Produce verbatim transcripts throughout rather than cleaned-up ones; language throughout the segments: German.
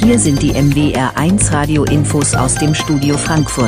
hier sind die M W R eins Radio-Infos aus dem Studio Frankfurt.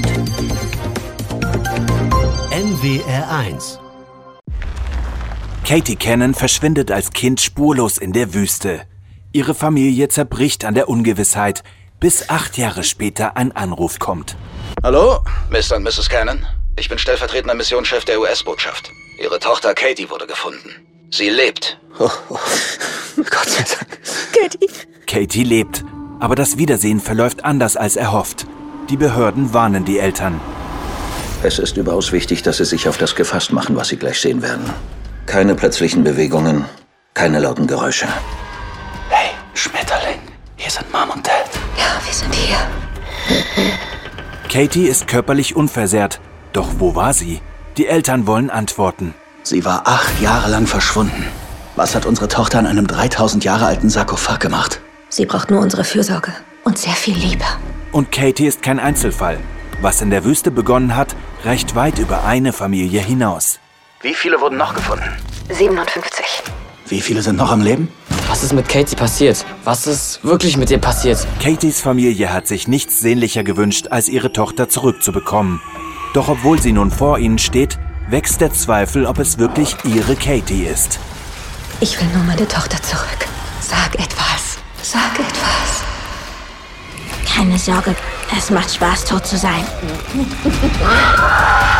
M W R eins. Katie Cannon verschwindet als Kind spurlos in der Wüste. Ihre Familie zerbricht an der Ungewissheit, bis acht Jahre später ein Anruf kommt. Hallo, Mister und Misses Cannon. Ich bin stellvertretender Missionschef der U S-Botschaft. Ihre Tochter Katie wurde gefunden. Sie lebt. Oh, oh. Gott sei Dank. Katie. Katie lebt, aber das Wiedersehen verläuft anders als erhofft. Die Behörden warnen die Eltern. Es ist überaus wichtig, dass Sie sich auf das gefasst machen, was Sie gleich sehen werden. Keine plötzlichen Bewegungen, keine lauten Geräusche. Hey, Schmetterling, hier sind Mom und Dad. Ja, wir sind hier. Katie ist körperlich unversehrt. Doch wo war sie? Die Eltern wollen Antworten. Sie war acht Jahre lang verschwunden. Was hat unsere Tochter an einem dreitausend Jahre alten Sarkophag gemacht? Sie braucht nur unsere Fürsorge und sehr viel Liebe. Und Katie ist kein Einzelfall. Was in der Wüste begonnen hat, reicht weit über eine Familie hinaus. Wie viele wurden noch gefunden? siebenundfünfzig. Wie viele sind noch am Leben? Was ist mit Katie passiert? Was ist wirklich mit ihr passiert? Katies Familie hat sich nichts sehnlicher gewünscht, als ihre Tochter zurückzubekommen. Doch obwohl sie nun vor ihnen steht, wächst der Zweifel, ob es wirklich ihre Katie ist. Ich will nur meine Tochter zurück. Sag etwas. Sag etwas. Keine Sorge, es macht Spaß, tot zu sein.